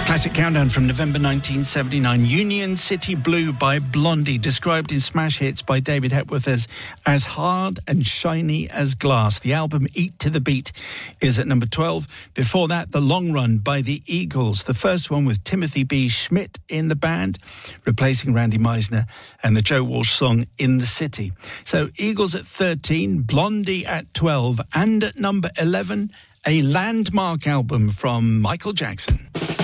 Classic countdown from November 1979. Union City Blue by Blondie, described in smash hits by David Hepworth as hard and shiny as glass. The album Eat to the Beat is at number 12. Before that, The Long Run by the Eagles, the first one with Timothy B. Schmidt in the band, replacing Randy Meisner, and the Joe Walsh song In the City. So Eagles at 13, Blondie at 12, and at number 11, a landmark album from Michael Jackson.